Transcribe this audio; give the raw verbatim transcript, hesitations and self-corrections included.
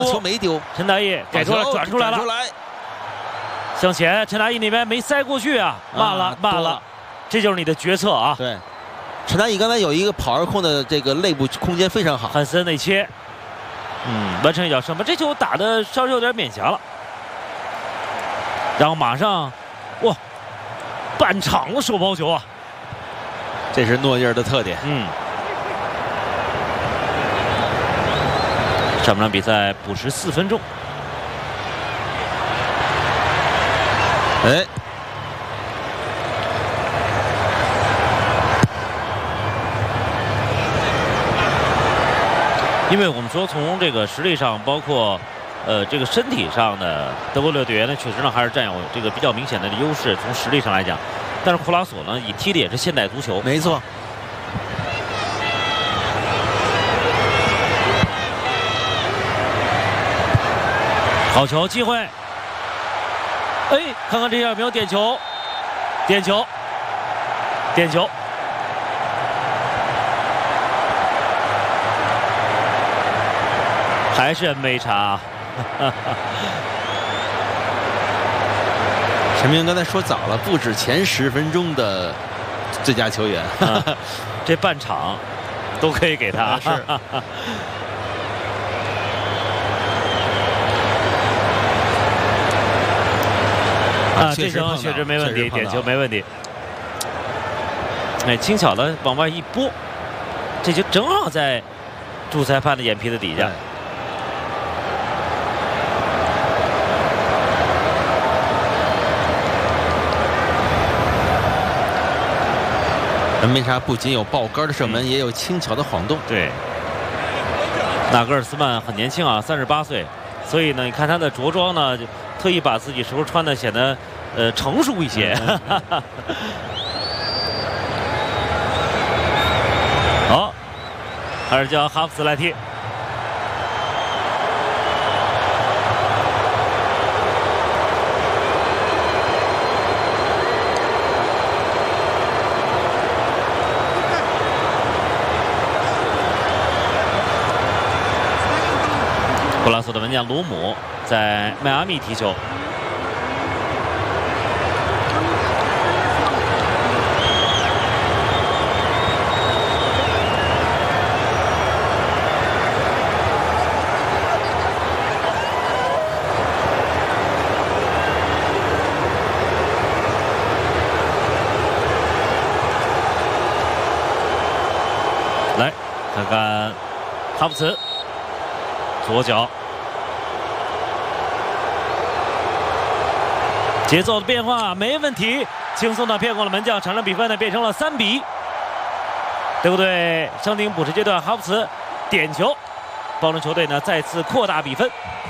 球没丢， 陈大义给出了，转出来了， 出来向前，陈大义那边没塞过去啊，慢了，慢了，这就是你的决策啊。 对，陈大义刚才有一个跑而控的这个内部空间非常好， 汉森内切，嗯，完成一脚射门，这球打的稍微有点勉强了。然后马上，哇，半场的手抛球啊， 这是诺伊尔的特点。 嗯。上半场比赛补时四分钟。 哎， 因为我们说从这个实力上，包括呃这个身体上呢，德国队队员呢确实呢还是占有这个比较明显的优势，从实力上来讲。但是库拉索呢，以踢的也是现代足球， 没错。 好球，机会！哎，看看这下有没有点球？点球！点球！还是没查。 陈明刚才说早了，不止前十分钟的最佳球员， 啊、这半场都可以给他。 是。 啊，这球确实没问题，点球没问题。哎，轻巧的往外一拨，这就正好在主裁判的眼皮子底下。 梅查不仅有爆杆的射门，嗯、也有轻巧的晃动。 对，纳格尔斯曼很年轻啊，三十八岁，所以呢，你看他的着装呢，就特意把自己是不是穿的显得呃成熟一些。嗯、好，还是叫哈弗茨来踢。库拉索的门将罗姆在迈阿密踢球。来看看哈弗茨。左脚，节奏的变化没问题，轻松的骗过了门将，场上比分呢变成了三比。德国队伤停补时阶段，哈弗茨点球，帮助球队呢再次扩大比分。